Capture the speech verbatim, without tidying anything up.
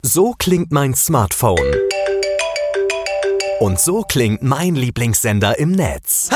So klingt mein Smartphone. Und so klingt mein Lieblingssender im Netz.